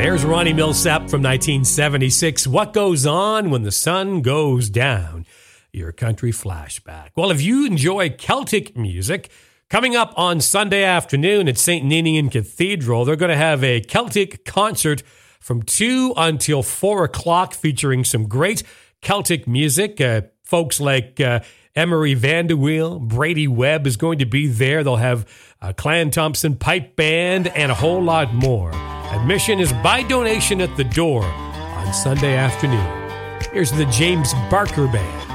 There's Ronnie Milsap from 1976. What goes on when the sun goes down? Your country flashback. Well, if you enjoy Celtic music, coming up on Sunday afternoon at St. Ninian Cathedral, they're going to have a Celtic concert from 2 until 4 o'clock featuring some great Celtic music. Folks like Emery Vanderweel, Brady Webb is going to be there. They'll have Clan Thompson Pipe Band and a whole lot more. Admission is by donation at the door on Sunday afternoon. Here's the James Barker Band.